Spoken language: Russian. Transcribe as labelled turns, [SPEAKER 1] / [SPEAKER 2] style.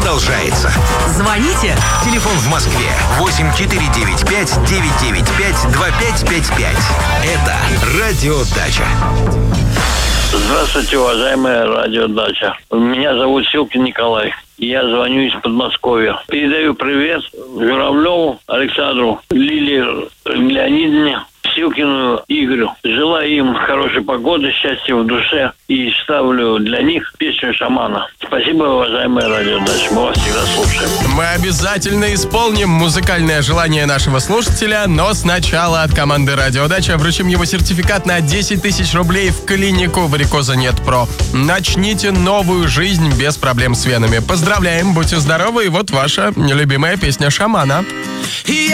[SPEAKER 1] продолжается.
[SPEAKER 2] Звоните.
[SPEAKER 1] Телефон в Москве 8495-995-2555. Это радиодача.
[SPEAKER 3] Здравствуйте, уважаемая радиодача. Меня зовут Силкин Николай. Я звоню из Подмосковья. Передаю привет Журавлеву Александру, Лилии Леонидовне, Силкину Игорю. Желаю им хорошей погоды, счастья в душе и ставлю для них песню «Шамана». Спасибо, уважаемая радиодача. Мы вас всегда слушаем.
[SPEAKER 4] Мы обязательно исполним музыкальное желание нашего слушателя, но сначала от команды «Радиодача» вручим ему сертификат на 10 тысяч рублей в клинику «Варикоза Нет Про». Начните новую жизнь без проблем с венами. Поздравляем, будьте здоровы, и вот ваша любимая песня «Шамана».